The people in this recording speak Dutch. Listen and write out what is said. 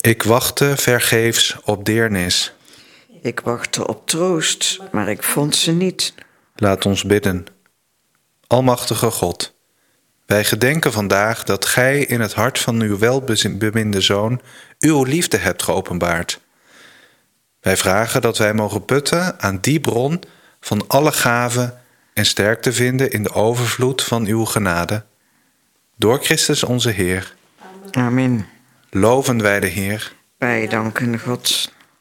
Ik wachtte vergeefs op deernis. Ik wachtte op troost, maar ik vond ze niet. Laat ons bidden. Almachtige God, wij gedenken vandaag dat Gij in het hart van uw welbeminde Zoon uw liefde hebt geopenbaard. Wij vragen dat wij mogen putten aan die bron van alle gaven en sterkte vinden in de overvloed van uw genade. Door Christus onze Heer. Amen. Loven wij de Heer. Wij danken God.